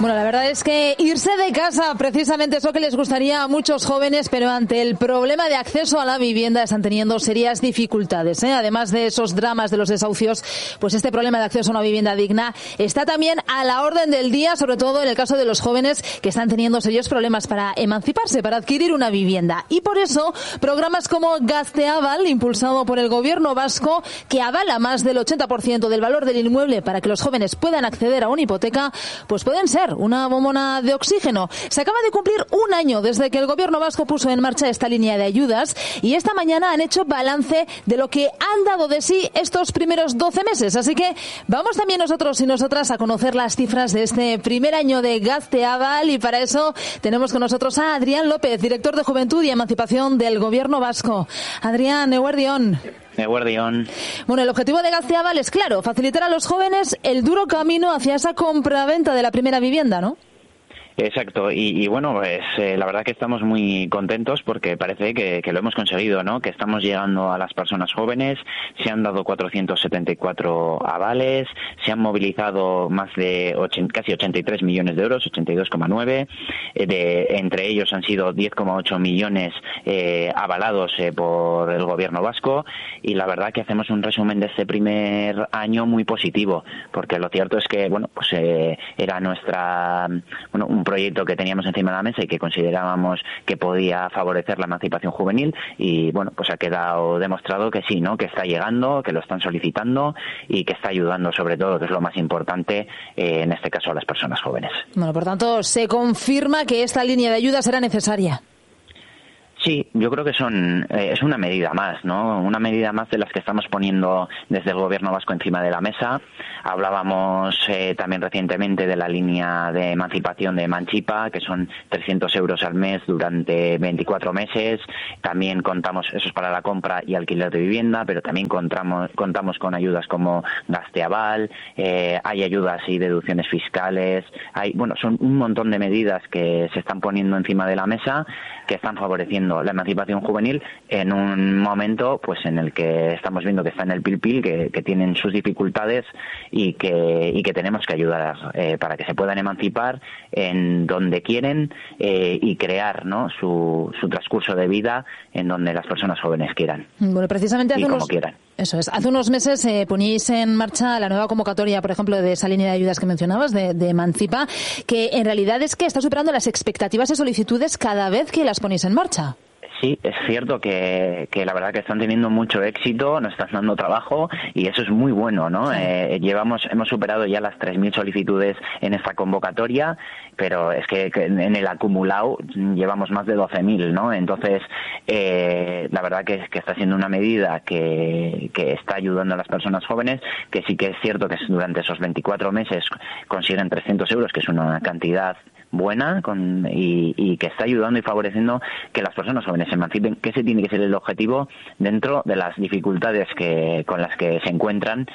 Bueno, la verdad es que irse de casa, precisamente eso que les gustaría a muchos jóvenes, pero ante el problema de acceso a la vivienda están teniendo serias dificultades, ¿eh? Además de esos dramas de los desahucios, pues este problema de acceso a una vivienda digna está también a la orden del día, sobre todo en el caso de los jóvenes que están teniendo serios problemas para emanciparse, para adquirir una vivienda. Y por eso, programas como Gazteaval, impulsado por el gobierno vasco, que avala más del 80% del valor del inmueble para que los jóvenes puedan acceder a una hipoteca, pues pueden ser una bombona de oxígeno. Se acaba de cumplir un año desde que el gobierno vasco puso en marcha esta línea de ayudas y esta mañana han hecho balance de lo que han dado de sí estos primeros 12 meses. Así que vamos también nosotros y nosotras a conocer las cifras de este primer año de Gazteaval y para eso tenemos con nosotros a Adrián López, director de Juventud y Emancipación del gobierno vasco. Adrián, eguerdión. Bueno, el objetivo de Gazteaval es claro, facilitar a los jóvenes el duro camino hacia esa compraventa de la primera vivienda, ¿no? Exacto, y bueno, pues la verdad que estamos muy contentos porque parece que lo hemos conseguido, ¿no? Que estamos llegando a las personas jóvenes, se han dado 474 avales, se han movilizado más de casi 83 millones de euros, 82,9, entre ellos han sido 10,8 millones avalados por el gobierno vasco y la verdad que hacemos un resumen de este primer año muy positivo, porque lo cierto es que, bueno, pues era un proyecto que teníamos encima de la mesa y que considerábamos que podía favorecer la emancipación juvenil y bueno, pues ha quedado demostrado que sí, ¿no? Que está llegando, que lo están solicitando y que está ayudando sobre todo, que es lo más importante, en este caso a las personas jóvenes. Bueno, por tanto, se confirma que esta línea de ayuda será necesaria. Sí, yo creo que es una medida más, ¿no? Una medida más de las que estamos poniendo desde el gobierno vasco encima de la mesa. Hablábamos también recientemente de la línea de emancipación de Emancipa, que son 300 euros al mes durante 24 meses. También contamos, eso es para la compra y alquiler de vivienda, pero también contamos con ayudas como Gazteaval, hay ayudas y deducciones fiscales. Son un montón de medidas que se están poniendo encima de la mesa que están favoreciendo la emancipación juvenil en un momento pues en el que estamos viendo que está en el pil-pil, que tienen sus dificultades y que tenemos que ayudar para que se puedan emancipar en donde quieren y crear, ¿no? su transcurso de vida en donde las personas jóvenes quieran. Bueno, precisamente hace unos meses poníais en marcha la nueva convocatoria, por ejemplo, de esa línea de ayudas que mencionabas, de Emancipa, que en realidad es que está superando las expectativas de solicitudes cada vez que las ponéis en marcha. Sí, es cierto que la verdad que están teniendo mucho éxito, nos están dando trabajo y eso es muy bueno, ¿no? Sí. Hemos superado ya las 3.000 solicitudes en esta convocatoria, pero es que en el acumulado llevamos más de 12.000, ¿no? Entonces, la verdad que está siendo una medida que está ayudando a las personas jóvenes, que sí que es cierto que durante esos 24 meses consiguen 300 euros, que es una cantidad buena y que está ayudando y favoreciendo que las personas jóvenes se emancipen, que ese tiene que ser el objetivo dentro de las dificultades con las que se encuentran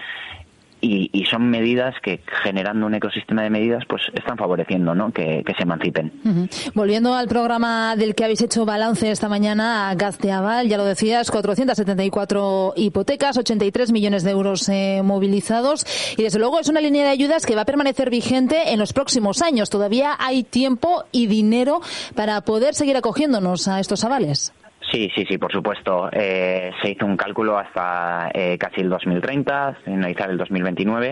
y son medidas que, generando un ecosistema de medidas, pues están favoreciendo, ¿no? que se emancipen. Uh-huh. Volviendo al programa del que habéis hecho balance esta mañana, Gazteaval, ya lo decías, 474 hipotecas, 83 millones de euros movilizados y desde luego es una línea de ayudas que va a permanecer vigente en los próximos años. Todavía hay tiempo y dinero para poder seguir acogiéndonos a estos avales. Sí, por supuesto. Se hizo un cálculo hasta casi el 2030, finalizar el 2029.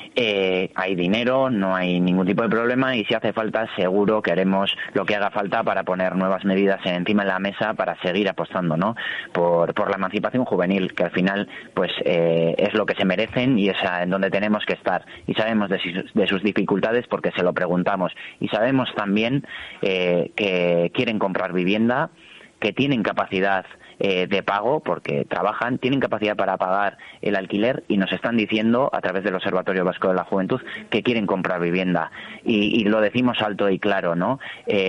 Hay dinero, no hay ningún tipo de problema y si hace falta seguro que haremos lo que haga falta para poner nuevas medidas encima de la mesa para seguir apostando, ¿no? por la emancipación juvenil, que al final pues es lo que se merecen y es en donde tenemos que estar. Y sabemos de sus dificultades porque se lo preguntamos. Y sabemos también que quieren comprar vivienda, que tienen capacidad de pago porque trabajan, tienen capacidad para pagar el alquiler y nos están diciendo a través del Observatorio Vasco de la Juventud que quieren comprar vivienda y lo decimos alto y claro, ¿no?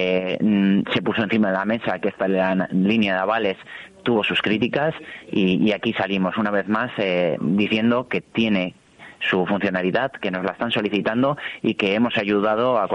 Se puso encima de la mesa que esta línea de avales tuvo sus críticas y aquí salimos una vez más diciendo que tiene su funcionalidad, que nos la están solicitando y que hemos ayudado a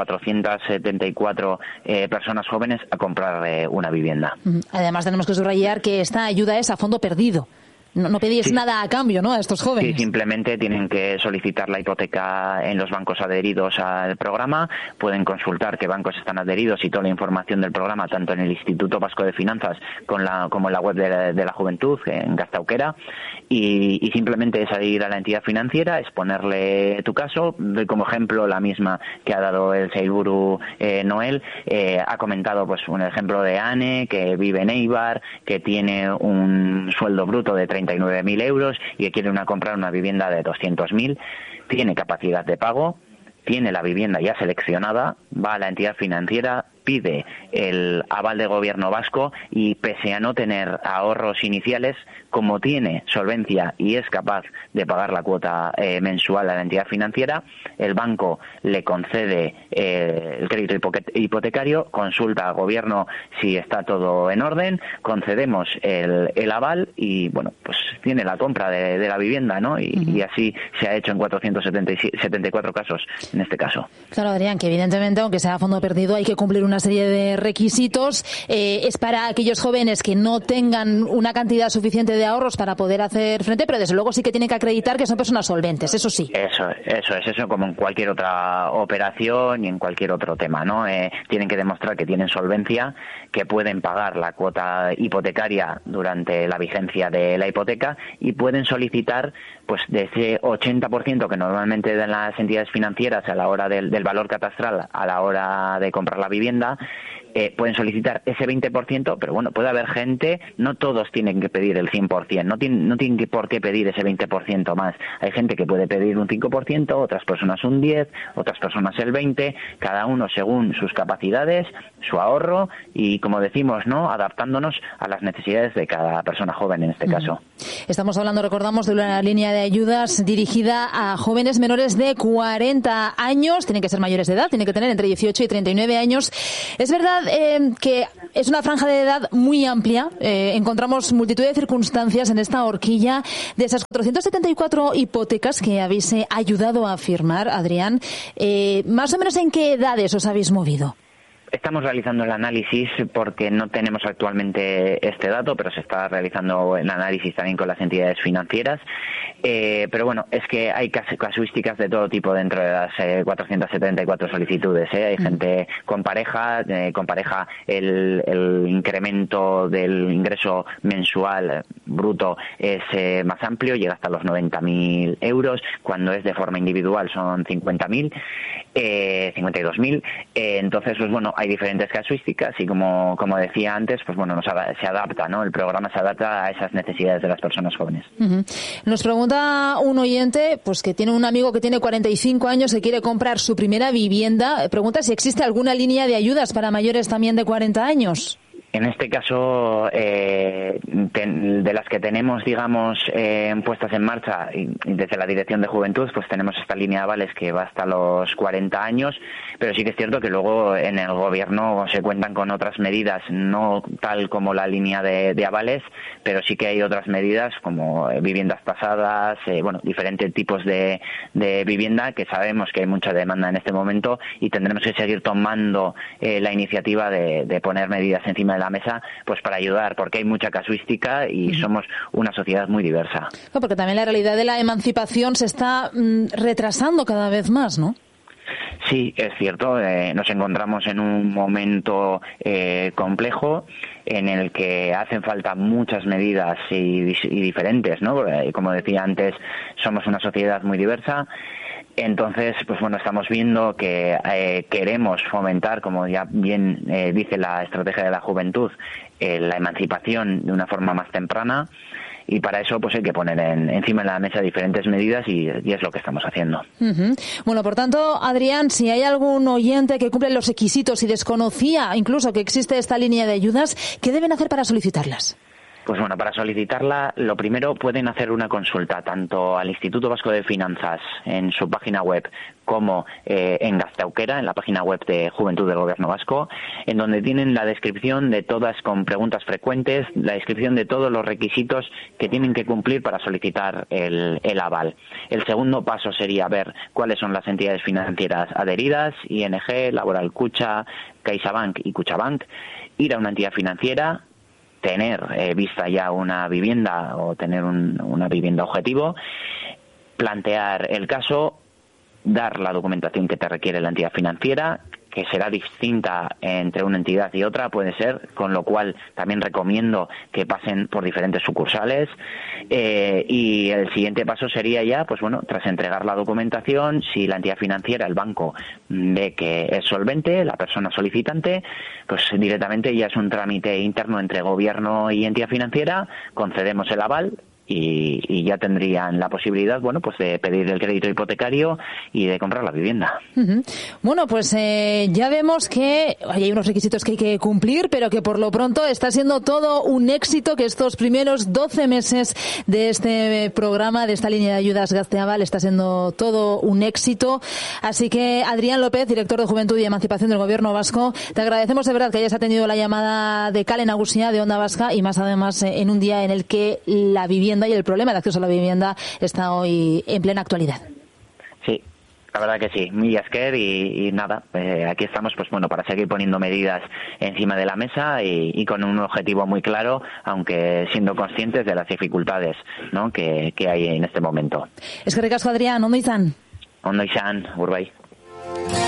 474 personas jóvenes a comprar una vivienda. Además tenemos que subrayar que esta ayuda es a fondo perdido. No pedís nada a cambio, ¿no?, a estos jóvenes. Sí, simplemente tienen que solicitar la hipoteca en los bancos adheridos al programa, pueden consultar qué bancos están adheridos y toda la información del programa, tanto en el Instituto Vasco de Finanzas como en la web de la Juventud, en Gazta Aukera, y simplemente es ir a la entidad financiera, exponerle tu caso. Doy como ejemplo la misma que ha dado el Sailburu Noel. Ha comentado pues un ejemplo de Anne, que vive en Eibar, que tiene un sueldo bruto de 39.000 euros y que quiere comprar una vivienda de 200.000, tiene capacidad de pago, tiene la vivienda ya seleccionada, va a la entidad financiera, pide el aval de gobierno vasco y, pese a no tener ahorros iniciales, como tiene solvencia y es capaz de pagar la cuota mensual a la entidad financiera, el banco le concede el crédito hipotecario, consulta al gobierno si está todo en orden, concedemos el aval y, bueno, pues tiene la compra de la vivienda, ¿no? Y así se ha hecho en 474 casos en este caso. Claro, Adrián, que evidentemente, aunque sea a fondo perdido, hay que cumplir una serie de requisitos. Es para aquellos jóvenes que no tengan una cantidad suficiente de ahorros para poder hacer frente, pero desde luego sí que tienen que acreditar que son personas solventes, eso sí. Eso como en cualquier otra operación y en cualquier otro tema, ¿no? Tienen que demostrar que tienen solvencia, que pueden pagar la cuota hipotecaria durante la vigencia de la hipoteca y pueden solicitar pues de ese 80% que normalmente dan las entidades financieras a la hora del valor catastral a la hora de comprar la vivienda. Pueden solicitar ese 20%, pero bueno, puede haber gente, no todos tienen que pedir el 100%, no tienen por qué pedir ese 20% más. Hay gente que puede pedir un 5%, otras personas un 10%, otras personas el 20%, cada uno según sus capacidades, su ahorro y, como decimos, ¿no?, adaptándonos a las necesidades de cada persona joven en este caso. Estamos hablando, recordamos, de una línea de ayudas dirigida a jóvenes menores de 40 años, tienen que ser mayores de edad, tienen que tener entre 18 y 39 años. Es verdad que es una franja de edad muy amplia. Encontramos multitud de circunstancias en esta horquilla. De esas 474 hipotecas que habéis ayudado a firmar, Adrián, ¿más o menos en qué edades os habéis movido? Estamos realizando el análisis porque no tenemos actualmente este dato, pero se está realizando el análisis también con las entidades financieras. Pero bueno, es que hay casuísticas de todo tipo dentro de las 474 solicitudes. Hay gente con pareja el incremento del ingreso mensual bruto es más amplio, llega hasta los 90.000 euros. Cuando es de forma individual son 50.000, 52.000. Entonces, pues bueno, hay diferentes casuísticas y como decía antes, pues bueno, se adapta, ¿no? El programa se adapta a esas necesidades de las personas jóvenes. Nos pregunta un oyente, pues que tiene un amigo que tiene 45 años que quiere comprar su primera vivienda. Pregunta si existe alguna línea de ayudas para mayores también de 40 años. En este caso, de las que tenemos, digamos, puestas en marcha y desde la Dirección de Juventud, pues tenemos esta línea de avales que va hasta los 40 años, pero sí que es cierto que luego en el Gobierno se cuentan con otras medidas, no tal como la línea de avales, pero sí que hay otras medidas como viviendas tasadas, diferentes tipos de vivienda, que sabemos que hay mucha demanda en este momento y tendremos que seguir tomando la iniciativa de poner medidas encima de la mesa, pues para ayudar, porque hay mucha casuística y somos una sociedad muy diversa. No, porque también la realidad de la emancipación se está retrasando cada vez más, ¿no? Sí, es cierto. Nos encontramos en un momento complejo en el que hacen falta muchas medidas y diferentes, ¿no? Como decía antes, somos una sociedad muy diversa. Entonces, pues bueno, estamos viendo que queremos fomentar, como ya bien dice la estrategia de la juventud, la emancipación de una forma más temprana, y para eso pues hay que poner encima de la mesa diferentes medidas y es lo que estamos haciendo. Bueno, por tanto, Adrián, si hay algún oyente que cumple los requisitos y desconocía incluso que existe esta línea de ayudas, ¿qué deben hacer para solicitarlas? Pues bueno, para solicitarla, lo primero pueden hacer una consulta tanto al Instituto Vasco de Finanzas en su página web como en Gazta Aukera, en la página web de Juventud del Gobierno Vasco, en donde tienen la descripción de todas con preguntas frecuentes, la descripción de todos los requisitos que tienen que cumplir para solicitar el aval. El segundo paso sería ver cuáles son las entidades financieras adheridas, ING, Laboral Kutxa, CaixaBank y Kutxabank, ir a una entidad financiera, tener vista ya una vivienda o tener una vivienda objetivo, plantear el caso, dar la documentación que te requiere la entidad financiera, que será distinta entre una entidad y otra, puede ser, con lo cual también recomiendo que pasen por diferentes sucursales, y el siguiente paso sería ya, pues bueno, tras entregar la documentación, si la entidad financiera, el banco, ve que es solvente, la persona solicitante, pues directamente ya es un trámite interno entre gobierno y entidad financiera, concedemos el aval, y ya tendrían la posibilidad, bueno, pues de pedir el crédito hipotecario y de comprar la vivienda. Uh-huh. Bueno, pues ya vemos que hay unos requisitos que hay que cumplir, pero que por lo pronto está siendo todo un éxito, que estos primeros 12 meses de este programa, de esta línea de ayudas Gazteaval, está siendo todo un éxito. Así que, Adrián López, director de Juventud y Emancipación del Gobierno Vasco, te agradecemos de verdad que hayas atendido la llamada de Kale Nagusia de Onda Vasca, y más además en un día en el que la vivienda y el problema de acceso a la vivienda está hoy en plena actualidad. Sí, la verdad que sí. Milla esker y nada, aquí estamos pues bueno para seguir poniendo medidas encima de la mesa y con un objetivo muy claro, aunque siendo conscientes de las dificultades, ¿no?, que hay en este momento. Eskerrik asko, Adrián. Ondo izan. Ondo izan, Urbay.